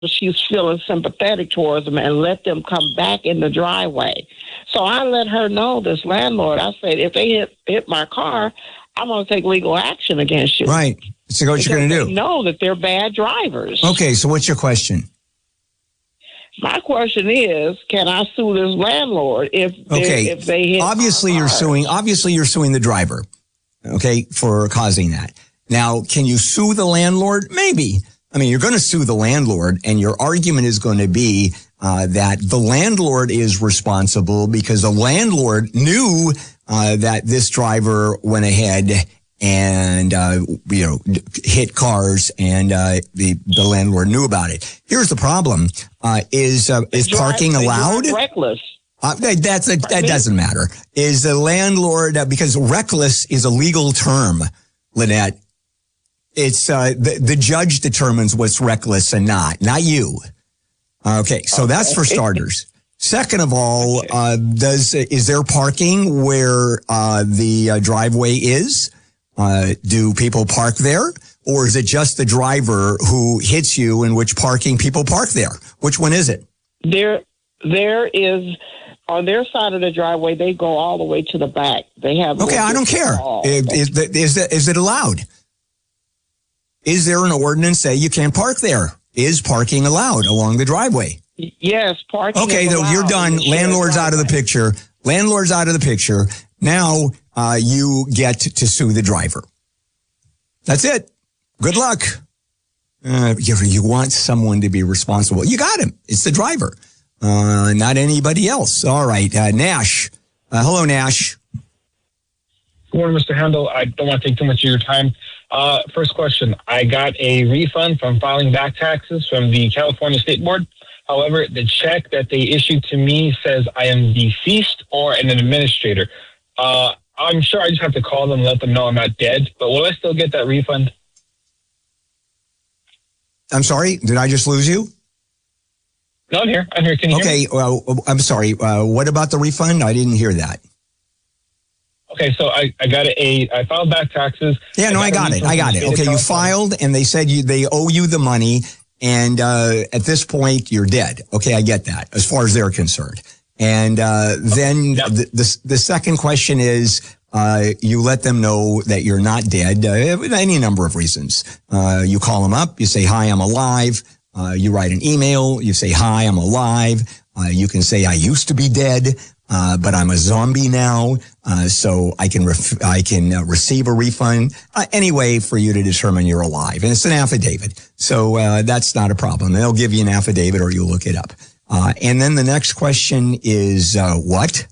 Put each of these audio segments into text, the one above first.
she's feeling sympathetic towards them and let them come back in the driveway. So I let her know, this landlord, I said, if they hit my car, I'm going to take legal action against you. Right. So what you're going to do? They know that they're bad drivers. Okay, so what's your question? My question is, can I sue this landlord if they hit Obviously you're suing the driver, okay, for causing that. Now, can you sue the landlord? Maybe. I mean, you're going to sue the landlord, and your argument is going to be that the landlord is responsible because the landlord knew that this driver went ahead and hit cars, and the landlord knew about it. Here's the problem: is parking allowed? Reckless. That doesn't matter. Is the landlord because reckless is a legal term, Lynette? It's the judge determines what's reckless and not you. Okay, so that's for starters. Second of all, is there parking where the driveway is? Do people park there, or is it just the driver who hits you? In which parking people park there? Which one is it? There is. On their side of the driveway, they go all the way to the back. They have. Okay, I don't care. Is it allowed? Is there an ordinance say you can't park there? Is parking allowed along the driveway? Yes, parking. Okay, is allowed. You're done. Landlord's out of the picture. Landlord's out of the picture. Now you get to sue the driver. That's it. Good luck. You want someone to be responsible. You got him. It's the driver, not anybody else. All right, Nash. Hello, Nash. Good morning, Mr. Handel. I don't want to take too much of your time. First question. I got a refund from filing back taxes from the California State Board. However, the check that they issued to me says I am deceased or an administrator. I'm sure I just have to call them and let them know I'm not dead, but will I still get that refund? I'm sorry, did I just lose you? No, I'm here. Can you hear me? Okay, well, I'm sorry. What about the refund? I didn't hear that. Okay, so I got I filed back taxes. Yeah, no, I got it. Okay, you filed, and they said they owe you the money, and at this point, you're dead. Okay, I get that, as far as they're concerned. And then the second question is, you let them know that you're not dead, any number of reasons. You call them up, you say, hi, I'm alive. You write an email, you say, hi, I'm alive. You can say, I used to be dead, but I'm a zombie now, so I can receive a refund. Any way for you to determine you're alive. And it's an affidavit, so that's not a problem. They'll give you an affidavit or you look it up. And then the next question is what?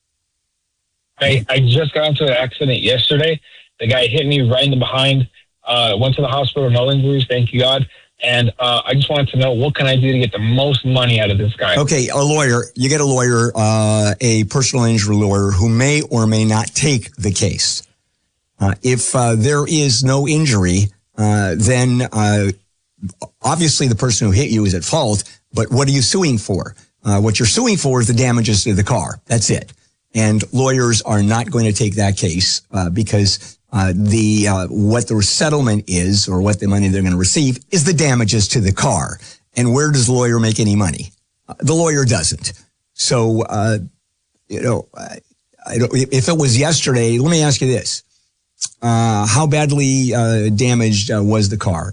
I just got into an accident yesterday. The guy hit me right in the behind. Went to the hospital, no injuries, thank you God. And I just wanted to know, what can I do to get the most money out of this guy? Okay, a lawyer. You get a lawyer, a personal injury lawyer who may or may not take the case. If there is no injury, then obviously the person who hit you is at fault. But what are you suing for? What you're suing for is the damages to the car. That's it. And lawyers are not going to take that case because what the settlement is, or what the money they're going to receive, is the damages to the car. And where does the lawyer make any money? The lawyer doesn't. So, if it was yesterday, let me ask you this: how badly damaged was the car?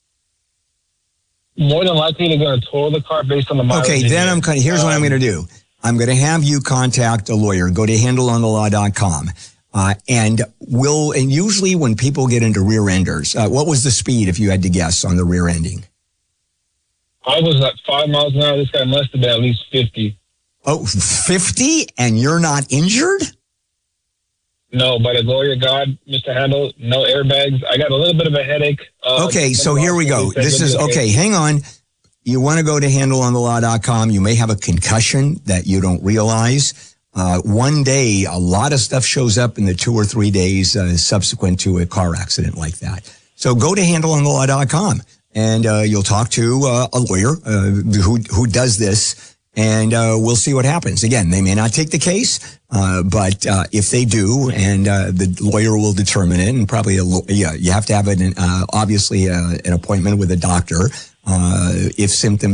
More than likely, they're going to total the car based on the mileage. Okay, then here's what I'm going to do. I'm going to have you contact a lawyer. Go to handleonthelaw.com. And usually when people get into rear enders, what was the speed, if you had to guess, on the rear ending? I was at 5 miles an hour. This guy must have been at least 50. Oh, 50? And you're not injured? No, by the glory of God, Mr. Handel, no airbags. I got a little bit of a headache. Okay, so here we go. This is, okay, hang on. You want to go to handleonthelaw.com. You may have a concussion that you don't realize. One day, a lot of stuff shows up in the 2 or 3 days subsequent to a car accident like that. So go to handleonthelaw.com and you'll talk to a lawyer who does this, and we'll see what happens. Again, they may not take the case, but if they do, and the lawyer will determine it, and probably you have to have obviously an appointment with a doctor. if symptoms